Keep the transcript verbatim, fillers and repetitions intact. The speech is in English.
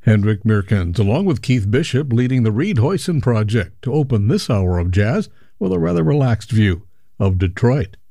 Hendrik Meerkens, along with Keith Bishop, leading the Reed Hoyson Project to open this hour of jazz with a rather relaxed view of Detroit.